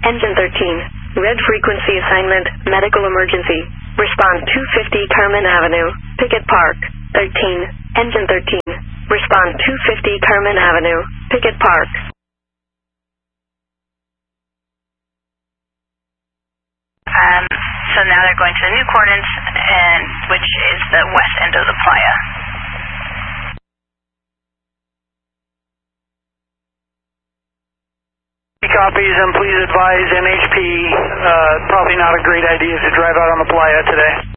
Engine 13. Red frequency assignment, medical emergency. Respond 250 Carmen Avenue, Pickett Park. 13. Engine 13. Respond 250 Carmen Avenue, Pickett Park. So now they're going to the new coordinates, which is the west end of the playa. Copies, and please advise NHP, probably not a great idea to drive out on the playa today.